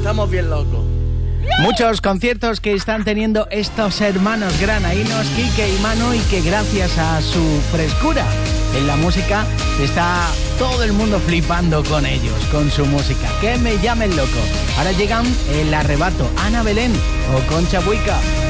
estamos bien locos. Muchos conciertos que están teniendo estos hermanos granaínos, Quique y Manu, y que gracias a su frescura en la música está todo el mundo flipando con ellos, con su música. Que me llamen loco. Ahora llegan El Arrebato, Ana Belén o Concha Buica.